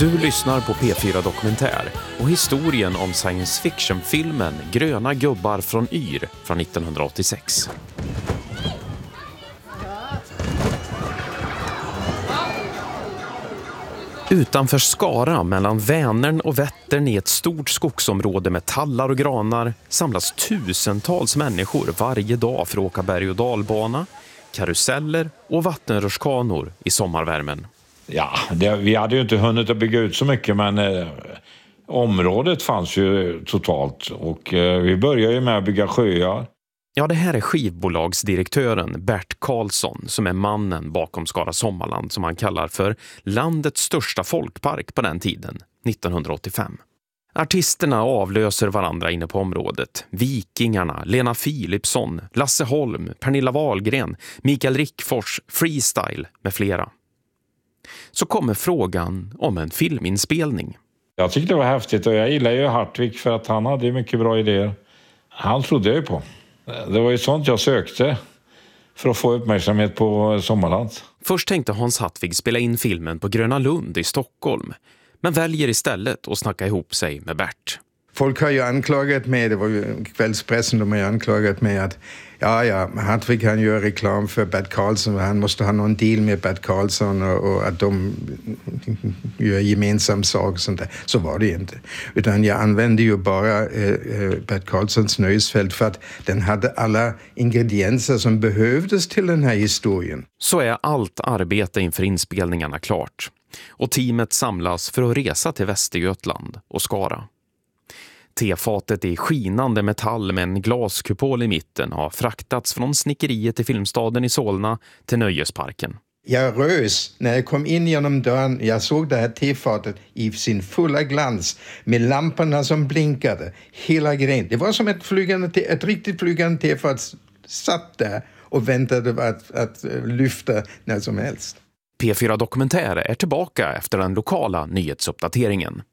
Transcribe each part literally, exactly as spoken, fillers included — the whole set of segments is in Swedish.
Du lyssnar på P fyra Dokumentär och historien om science fiction-filmen Gröna gubbar från Yr från nittonhundraåttiosex. Utanför Skara, mellan Vänern och Vättern i ett stort skogsområde med tallar och granar, samlas tusentals människor varje dag för att åka berg- och dalbana, karuseller och vattenrutschkanor i sommarvärmen. Ja, det, vi hade ju inte hunnit att bygga ut så mycket, men eh, området fanns ju totalt och eh, vi började ju med att bygga sjöar. Ja, det här är skivbolagsdirektören Bert Karlsson som är mannen bakom Skara Sommarland som han kallar för landets största folkpark på den tiden, nittonhundraåttiofem. Artisterna avlöser varandra inne på området. Vikingarna, Lena Philipsson, Lasse Holm, Pernilla Wahlgren, Mikael Rickfors, Freestyle med flera. Så kommer frågan om en filminspelning. Jag tyckte det var häftigt och jag gillar ju Hartvig för att han hade mycket bra idéer. Han trodde jag ju på. Det var ju sånt jag sökte för att få uppmärksamhet på Sommarland. Först tänkte Hans Hartvig spela in filmen på Gröna Lund i Stockholm, men väljer istället att snacka ihop sig med Bert. Folk har ju anklagat mig, det var ju kvällspressen, de har ju anklagat mig att ja, ja, Hartvig kan göra reklam för Bert Karlsson och han måste ha någon deal med Bert Karlsson och, och att de gör gemensam sak och sånt där. Så var det inte. Utan jag använde ju bara eh, Bert Karlssons nöjesfält för att den hade alla ingredienser som behövdes till den här historien. Så är allt arbete inför inspelningarna klart. Och teamet samlas för att resa till Västergötland och Skara. Tefatet i skinande metall med en glaskupol i mitten har fraktats från snickeriet i Filmstaden i Solna till nöjesparken. Jag rös när jag kom in genom dörren. Jag såg det här tefatet i sin fulla glans med lamporna som blinkade. Hela grejen. Det var som ett, flygande te- ett riktigt flygande tefat satt där och väntade att, att lyfta när som helst. P fyra Dokumentär är tillbaka efter den lokala nyhetsuppdateringen.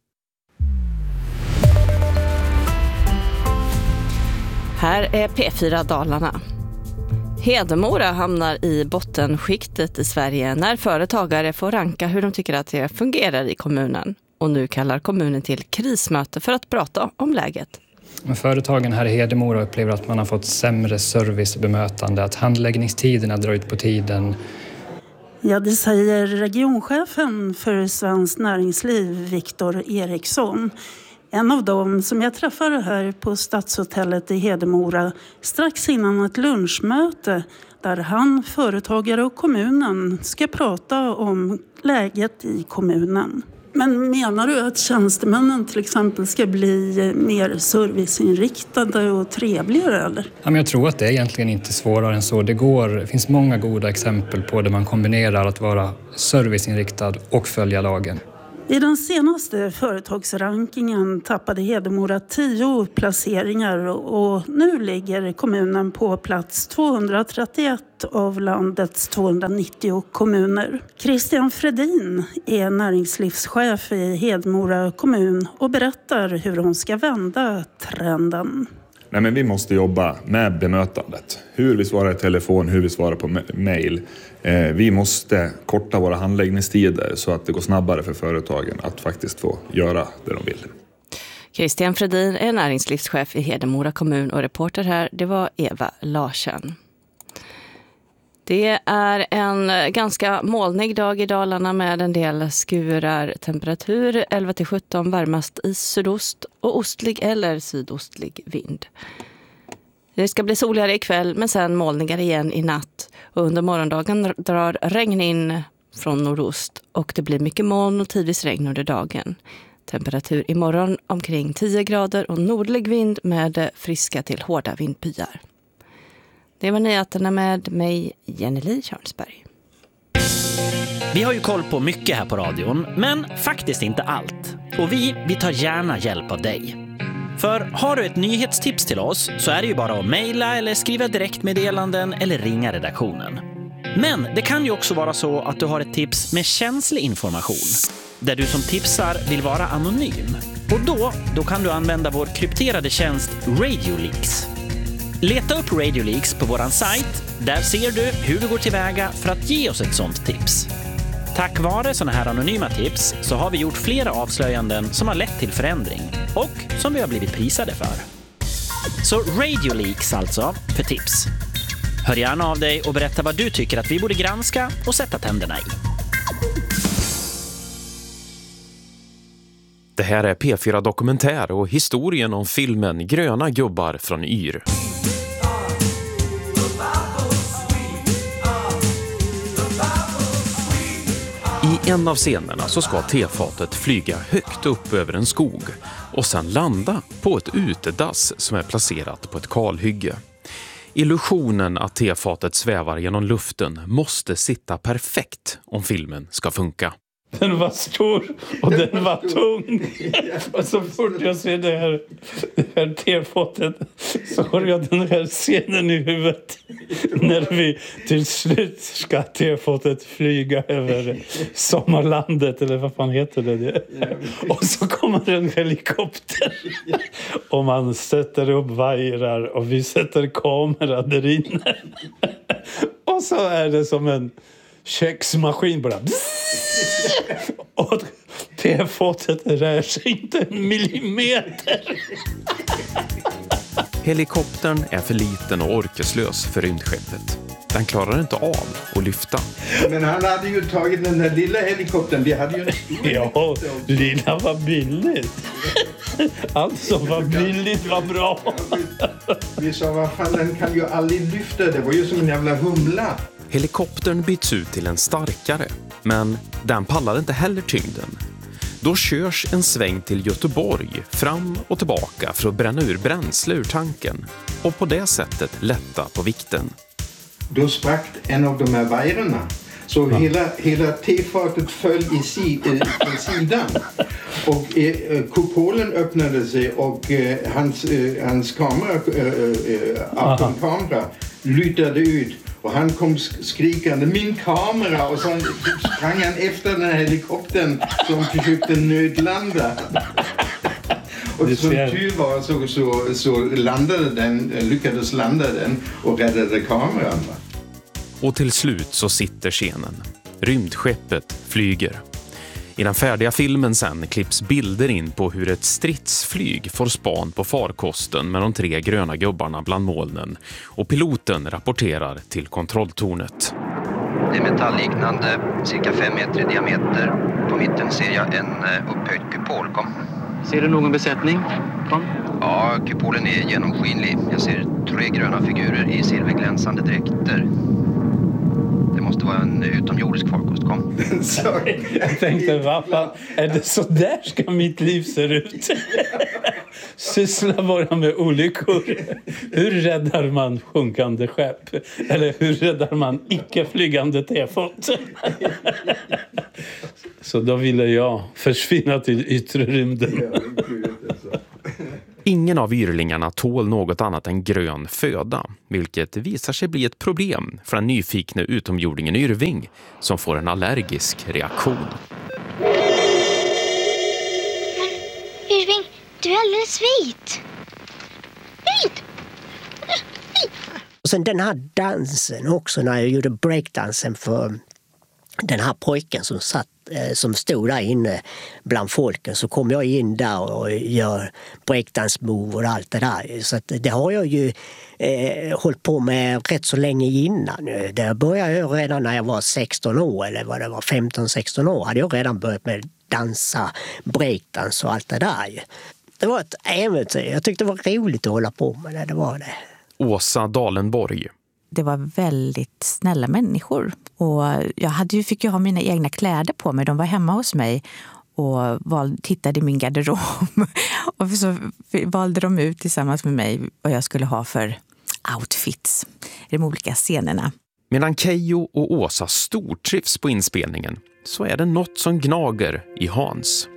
Här är P fyra Dalarna. Hedemora hamnar i bottenskiktet i Sverige när företagare får ranka hur de tycker att det fungerar i kommunen. Och nu kallar kommunen till krismöte för att prata om läget. Företagen här i Hedemora upplever att man har fått sämre service och bemötande, att handläggningstiderna drar ut på tiden. Ja, det säger regionchefen för Svenskt Näringsliv, Viktor Eriksson. En av dem som jag träffade här på Stadshotellet i Hedemora strax innan ett lunchmöte där han, företagare och kommunen ska prata om läget i kommunen. Men menar du att tjänstemännen till exempel ska bli mer serviceinriktade och trevligare eller? Ja, men jag tror att det är egentligen inte svårare än så. Det går, det finns många goda exempel på där man kombinerar att vara serviceinriktad och följa lagen. I den senaste företagsrankingen tappade Hedemora tio placeringar och nu ligger kommunen på plats tvåhundratrettioett av landets tvåhundranittio kommuner. Christian Fredin är näringslivschef i Hedemora kommun och berättar hur de ska vända trenden. Nej, men vi måste jobba med bemötandet. Hur vi svarar i telefon, hur vi svarar på mejl. Eh, vi måste korta våra handläggningstider så att det går snabbare för företagen att faktiskt få göra det de vill. Christian Fredin är näringslivschef i Hedemora kommun och reporter här, det var Eva Larsen. Det är en ganska molnig dag i Dalarna med en del skurar. Temperatur elva till sjutton, varmast i sydost och ostlig eller sydostlig vind. Det ska bli soligare ikväll men sen molnigare igen i natt. Och under morgondagen drar regn in från nordost och det blir mycket moln och tidvis regn under dagen. Temperatur imorgon omkring tio grader och nordlig vind med friska till hårda vindbyar. Det var nyheterna med mig, Jenny Tjörnsberg. Vi har ju koll på mycket här på radion, men faktiskt inte allt. Och vi, vi tar gärna hjälp av dig. För har du ett nyhetstips till oss så är det ju bara att mejla eller skriva direktmeddelanden eller ringa redaktionen. Men det kan ju också vara så att du har ett tips med känslig information. Där du som tipsar vill vara anonym. Och då, då kan du använda vår krypterade tjänst RadioLeaks. Leta upp RadioLeaks på våran sajt. Där ser du hur vi går tillväga för att ge oss ett sånt tips. Tack vare såna här anonyma tips så har vi gjort flera avslöjanden som har lett till förändring och som vi har blivit prisade för. Så Radio Leaks alltså för tips. Hör gärna av dig och berätta vad du tycker att vi borde granska och sätta tänderna i. Det här är P fyra Dokumentär och historien om filmen Gröna gubbar från Yr. I en av scenerna så ska tefatet flyga högt upp över en skog och sen landa på ett utedass som är placerat på ett kalhygge. Illusionen att tefatet svävar genom luften måste sitta perfekt om filmen ska funka. Den var stor och den var tung. Och så fort jag ser det här, det här tefatet så har jag den här scenen i huvudet. När vi till slut ska tefatet flyga över sommarlandet, eller vad fan heter det? Och så kommer en helikopter. Och man sätter upp vajrar och vi sätter kamera där inne. Och så är det som en köksmaskin bara. Och tefatet rör sig inte en millimeter. Helikoptern är för liten och orkeslös för rymdskeppet. Den klarar inte av att lyfta. Men han hade ju tagit den där lilla helikoptern. Vi hade ju en stor Ja, lilla var billigt. Allt som var billigt var bra. Vi sa, vad fan, den kan ju aldrig lyfta. Det var ju som en jävla humla. Helikoptern byts ut till en starkare, men den pallar inte heller tyngden. Då körs en sväng till Göteborg fram och tillbaka för att bränna ur bränsle ur tanken och på det sättet lätta på vikten. Då sprack en av de här vajrarna. Så ja. hela, hela tefatet föll i, si, i, i sidan. Och eh, kupolen öppnade sig och eh, hans, eh, hans kamera, eh, eh, kamera lutade ut. Och han kom skrikande, min kamera! Och så sprang han efter den här helikoptern som försökte nödlanda. Och som tur var så, så, så landade den, lyckades landa den och räddade kameran. Och till slut så sitter scenen. Rymdskeppet flyger. I den färdiga filmen sen klipps bilder in på hur ett stridsflyg får span på farkosten med de tre gröna gubbarna bland molnen och piloten rapporterar till kontrolltornet. Det är metallliknande, cirka fem meter i diameter. På mitten ser jag en upphöjd kupol. Kom. Ser du någon besättning? Kom. Ja, kupolen är genomskinlig. Jag ser tre gröna figurer i silverglänsande dräkter. Det måste vara en utomjordisk farkost, kom. Jag tänkte, vad fan, är det så där ska mitt liv se ut? Syssla bara med olyckor. Hur räddar man sjunkande skepp? Eller hur räddar man icke-flygande tefat? Så då ville jag försvinna till yttre rymden. Ingen av yrlingarna tål något annat än grön föda, vilket visar sig bli ett problem för den nyfikne utomjordingen Yrving som får en allergisk reaktion. Men Yrving, du är alldeles vit. Vit! Och sen den här dansen också, när jag gjorde breakdansen för den här pojken som satt som stod där inne bland folken, så kom jag in där och gör breakdance-move och allt det där. Så att det har jag ju eh, hållit på med rätt så länge innan. Det började jag redan när jag var sexton år, eller vad det var, femton sexton år hade jag redan börjat med dansa, breakdance och allt det där. Det var ett äventyr. Jag tyckte det var roligt att hålla på med det, det var det. Åsa Dalenborg. Det var väldigt snälla människor. Och jag hade ju, fick ju ha mina egna kläder på mig. De var hemma hos mig och val, tittade i min garderob. Och så valde de ut tillsammans med mig vad jag skulle ha för outfits i de olika scenerna. Medan Keijo och Åsa stortrivs på inspelningen så är det något som gnager i Hans.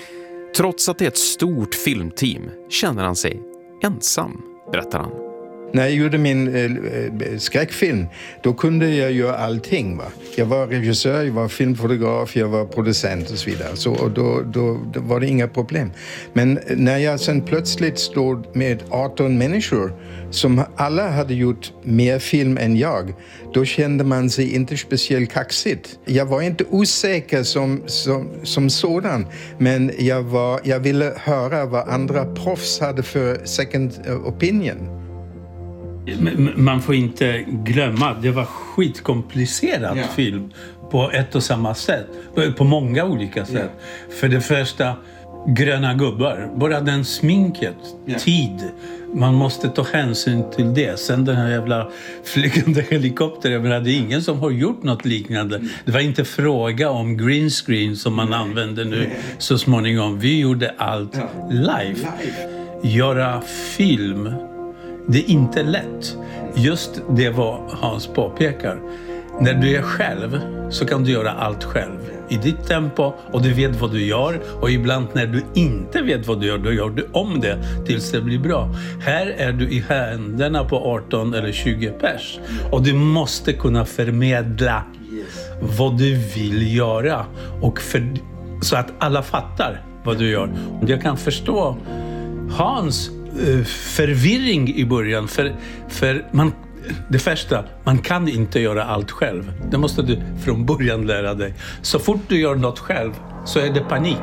Trots att det är ett stort filmteam känner han sig ensam, berättar han. När jag gjorde min äh, skräckfilm, då kunde jag göra allting. Va? Jag var regissör, jag var filmfotograf, jag var producent och så vidare. Så, och då, då, då var det inga problem. Men när jag sen plötsligt stod med arton människor som alla hade gjort mer film än jag, då kände man sig inte speciellt kaxigt. Jag var inte osäker som, som, som sådan, men jag, var, jag ville höra vad andra proffs hade för second opinion. Man får inte glömma, det var skitkomplicerad ja. film på ett och samma sätt. På många olika sätt. Ja. För det första, gröna gubbar. Bara den sminket, ja. tid. Man måste ta hänsyn till det. Sen den här jävla flygande helikoptern. Men det är ingen som har gjort något liknande. Det var inte fråga om green screen som man använder nu så småningom. Vi gjorde allt live. Göra film, det är inte lätt. Just det vad Hans påpekar. När du är själv så kan du göra allt själv. I ditt tempo, och du vet vad du gör. Och ibland när du inte vet vad du gör, då gör du om det tills det blir bra. Här är du i händerna på arton eller tjugo pers. Och du måste kunna förmedla vad du vill göra. Och för, så att alla fattar vad du gör. Jag kan förstå Hans förvirring i början. För, för man, det första, man kan inte göra allt själv. Det måste du från början lära dig. Så fort du gör något själv så är det panik.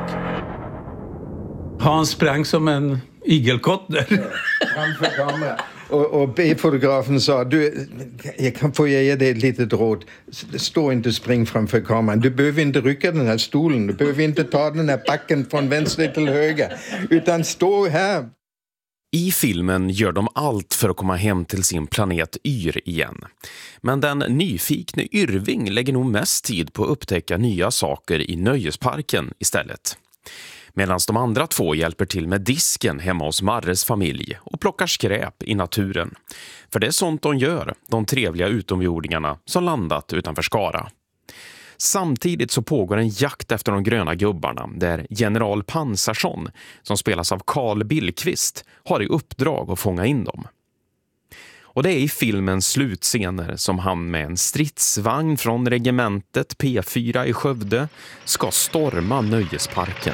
Hans sprang som en igelkott där. Framför kameran. Och, och B-fotografen sa, du, jag kan få ge dig ett litet råd. Stå inte och spring framför kameran. Du behöver inte rycka den här stolen. Du behöver inte ta den här backen från vänster till höger. Utan stå här. I filmen gör de allt för att komma hem till sin planet Yr igen. Men den nyfikne Yrving lägger nog mest tid på att upptäcka nya saker i nöjesparken istället. Medan de andra två hjälper till med disken hemma hos Marres familj och plockar skräp i naturen. För det är sånt de gör, de trevliga utomjordingarna som landat utanför Skara. Samtidigt så pågår en jakt efter de gröna gubbarna där general Pansarsson, som spelas av Carl Billqvist, har i uppdrag att fånga in dem. Och det är i filmens slutscener som han med en stridsvagn från regementet P fyra i Skövde ska storma nöjesparken.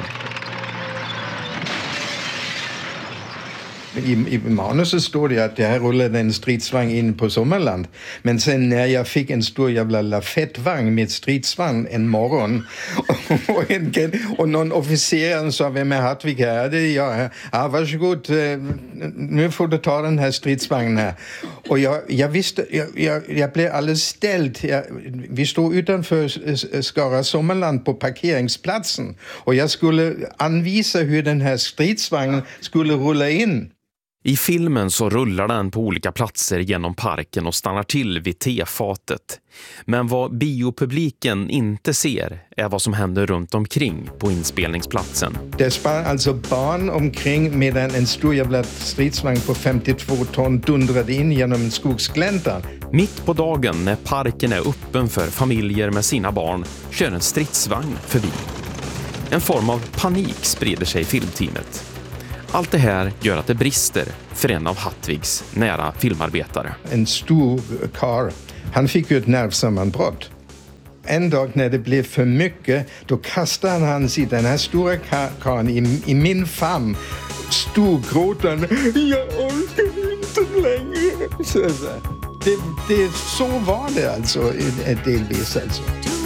I, I manuset står det att det här rullade en stridsvagn in på Sommarland. Men sen när jag fick en stor jävla lafettvagn med stridsvagn en morgon och, en, och någon officer sa, vem är Hartvig här? Det är jag här. Ja, varsågod, nu får du ta den här stridsvagnen här. Och jag, jag visste, jag, jag, jag blev alldeles ställd. Jag, vi stod utanför Skara Sommarland på parkeringsplatsen. Och jag skulle anvisa hur den här stridsvagnen skulle rulla in. I filmen så rullar den på olika platser genom parken och stannar till vid tefatet. Men vad biopubliken inte ser är vad som händer runt omkring på inspelningsplatsen. Det sprang alltså barn omkring medan en stor jävla stridsvagn på femtiotvå ton dundrade in genom en skogsglänta. Mitt på dagen när parken är öppen för familjer med sina barn kör en stridsvagn förbi. En form av panik sprider sig i filmteamet. Allt det här gör att det brister för en av Hartvigs nära filmarbetare. En stor karl, han fick ju ett nervsammanbrott. En dag när det blev för mycket, då kastade han sig, den här stora karln, i, i min famn. Storgråtande, jag orkar inte längre. Så, det, det, så var det alltså, delvis alltså.